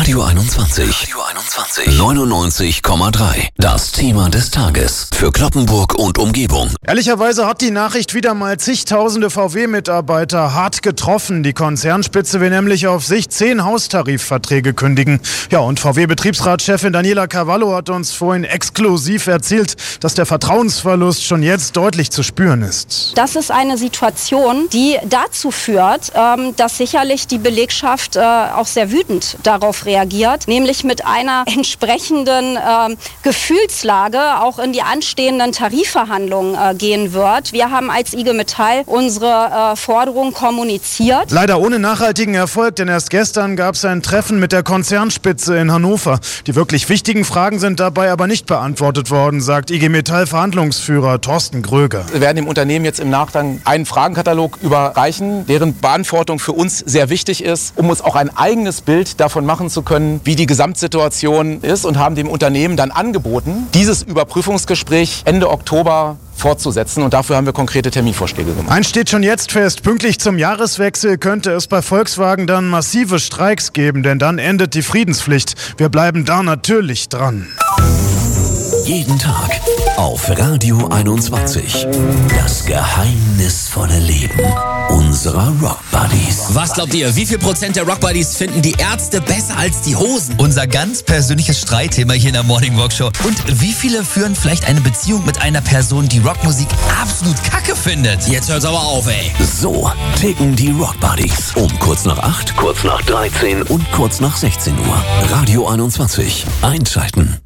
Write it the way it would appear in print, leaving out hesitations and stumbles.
Radio 21. 99,3. Das Thema des Tages. Für Cloppenburg und Umgebung. Ehrlicherweise hat die Nachricht wieder mal zigtausende VW-Mitarbeiter hart getroffen. Die Konzernspitze will nämlich auf sich 10 Haustarifverträge kündigen. Ja, und VW-Betriebsratschefin Daniela Cavallo hat uns vorhin exklusiv erzählt, dass der Vertrauensverlust schon jetzt deutlich zu spüren ist. Das ist eine Situation, die dazu führt, dass sicherlich die Belegschaft auch sehr wütend darauf reagiert, nämlich mit einer entsprechenden Gefühlslage auch in die anstehenden Tarifverhandlungen gehen wird. Wir haben als IG Metall unsere Forderung kommuniziert. Leider ohne nachhaltigen Erfolg, denn erst gestern gab es ein Treffen mit der Konzernspitze in Hannover. Die wirklich wichtigen Fragen sind dabei aber nicht beantwortet worden, sagt IG Metall Verhandlungsführer Thorsten Gröger. Wir werden dem Unternehmen jetzt im Nachgang einen Fragenkatalog überreichen, deren Beantwortung für uns sehr wichtig ist, um uns auch ein eigenes Bild davon machen zu können, wie die Gesamtsituation ist, und haben dem Unternehmen dann angeboten, dieses Überprüfungsgespräch Ende Oktober fortzusetzen, und dafür haben wir konkrete Terminvorschläge gemacht. Eins steht schon jetzt fest: Pünktlich zum Jahreswechsel könnte es bei Volkswagen dann massive Streiks geben, denn dann endet die Friedenspflicht. Wir bleiben da natürlich dran. Jeden Tag auf Radio 21. Das geheimnisvolle Leben unserer Rock Buddies. Was glaubt ihr, wie viel Prozent der Rock Buddies finden die Ärzte besser als die Hosen? Unser ganz persönliches Streitthema hier in der Morning Rock Show. Und wie viele führen vielleicht eine Beziehung mit einer Person, die Rockmusik absolut kacke findet? Jetzt hört's aber auf, ey. So ticken die Rock Buddies. Um kurz nach 8, kurz nach 13 und kurz nach 16 Uhr. Radio 21. Einschalten.